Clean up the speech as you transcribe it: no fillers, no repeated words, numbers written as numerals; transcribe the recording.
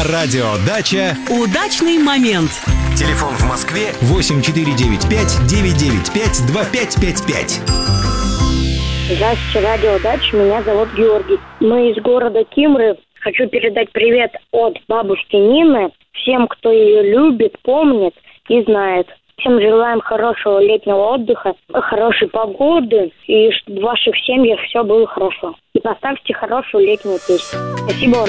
радио «Дача» удачный момент. Телефон в Москве 8495-995-2555. Здравствуйте, радио «Дача», меня зовут Георгий. Мы из города Кимры. Хочу передать привет от бабушки Нины всем, кто ее любит, помнит и знает. Всем желаем хорошего летнего отдыха, хорошей погоды и чтобы в ваших семьях все было хорошо. И поставьте хорошую летнюю песню. Спасибо.